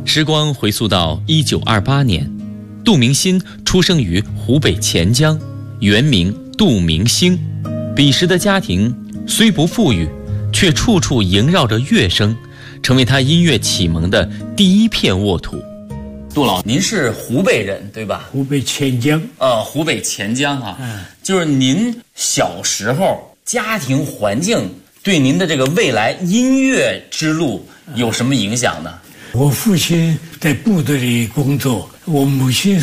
时光回溯到1928年，杜明新出生于湖北潜江，原名杜明星。彼时的家庭虽不富裕，却处处萦绕着乐声，成为他音乐启蒙的第一片沃土。杜老，您是湖北人对吧？ 湖北潜江。 湖北潜江啊。就是您小时候家庭环境对您的这个未来音乐之路有什么影响呢？ 我父亲在部队里工作，我母亲